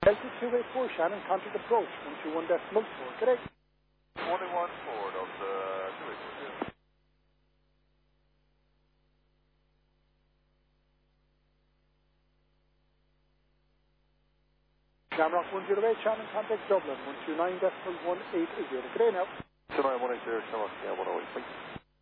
Delta 284 Shannon, contact approach 121.4, correct? 114 Delta 284. Shamrock 108 Shannon, contact Dublin 129.180, correct now? 29180, Shamrock, yeah, 108, thanks.